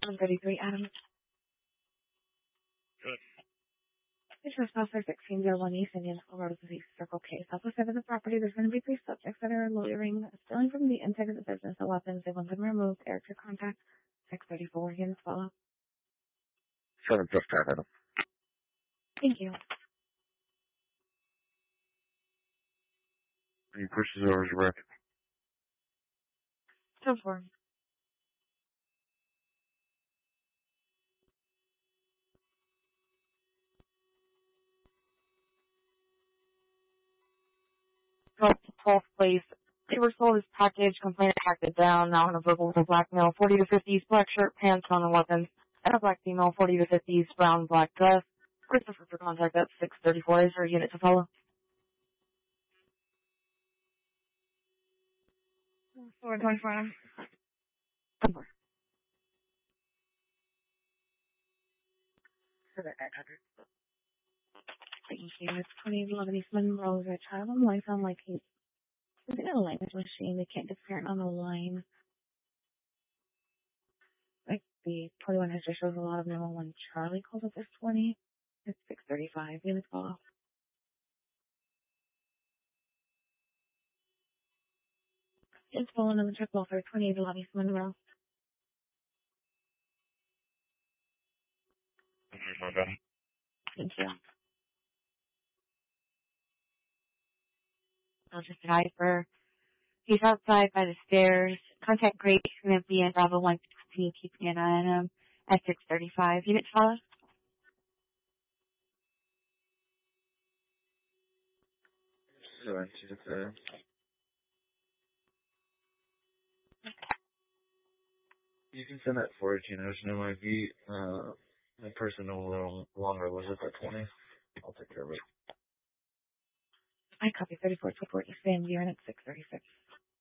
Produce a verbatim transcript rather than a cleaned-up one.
one thirty-three Adams. Good. This is Officer sixteen oh one East Indian Road to the Circle K. South of the property, there's going to be three subjects that are loitering, stealing from the inside of the business, the weapons. They want them removed. Eric, your contact. six thirty-four, units follow. Seven just five, Adam. Thank you. Any purchase orders, Rick? So far. twelfth place. They were sold as package, complaint tracked it down, now in a verbal with a black male, forty to fifties, black shirt, pants on and weapons, and a black female, forty to fifties, brown, black dress. Christopher for contact at six thirty-four. Is there a unit to follow? four twenty-four. Number. Thank you. It's twenty eleven East Monroe. A child on the line sound like he's using a language machine. They can't get parent on the line. Like the twenty-one history shows a lot of number one. Charlie calls up this twenty. It's six thirty-five. Units follow. It's fallen on the check welfare. twenty-eight eleven East Monroe. Thank you. I'll just for. He's outside by the stairs. Contact Grace going to be at Bravo one sixteen, keeping an eye on him at six thirty-five. Unit follow. Seven, she's there. You can send that for it, you know, so my V, uh, my person a little longer. Was it that twenty? I'll take care of it. I copy thirty-four twenty-four East Van Buren at six thirty-six.